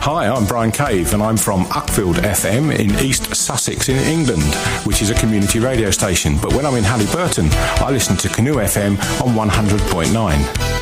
Hi, I'm Brian Cave and I'm from Uckfield FM in East Sussex in England, which is a community radio station. But when I'm in Halliburton, I listen to Canoe FM on 100.9.